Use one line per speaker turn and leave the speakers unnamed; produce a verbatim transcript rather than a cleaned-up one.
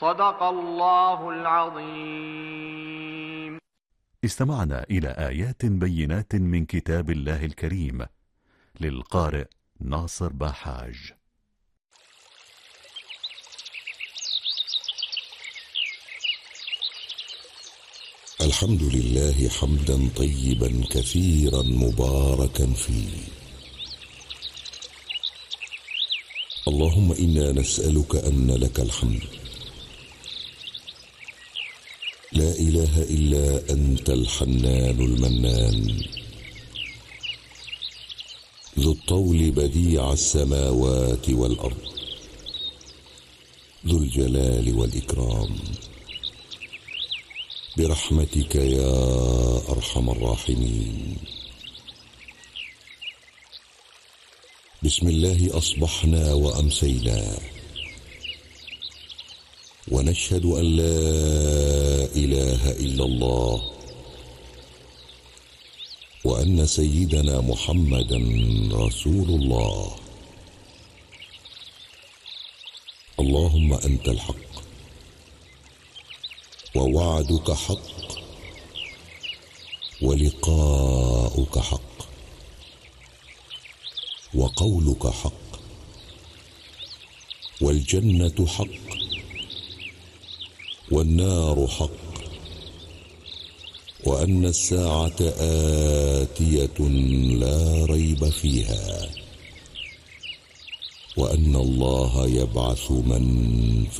صدق الله العظيم.
استمعنا إلى آيات بينات من كتاب الله الكريم للقارئ ناصر باحاج.
الحمد لله حمدا طيبا كثيرا مباركا فيه. اللهم إنا نسألك أن لك الحمد، لا إله إلا أنت الحنان المنان، ذو الطول بديع السماوات والأرض، ذو الجلال والإكرام، برحمتك يا أرحم الراحمين. بسم الله أصبحنا وأمسينا، ونشهد أن لا إله إلا الله، وأن سيدنا محمدا رسول الله. اللهم أنت الحق، ووعدك حق، ولقاؤك حق، وقولك حق، والجنة حق، والنار حق، وأن الساعة آتية لا ريب فيها، وأن الله يبعث من في